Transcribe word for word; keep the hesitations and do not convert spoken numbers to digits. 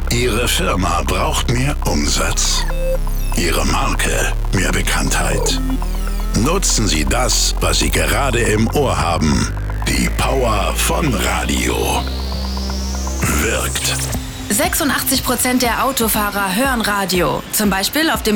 Ihre Firma braucht mehr Umsatz? Ihre Marke mehr Bekanntheit? Nutzen Sie das, was Sie gerade im Ohr haben. Die Power von Radio. Wirkt. sechsundachtzig Prozent der Autofahrer hören Radio. Zum Beispiel auf dem